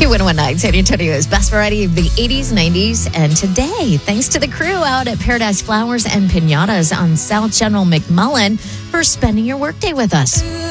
Q119, San Antonio's best variety of the 80s, 90s, and today. Thanks to the crew out at Paradise Flowers and Pinatas on South General McMullen for spending your workday with us.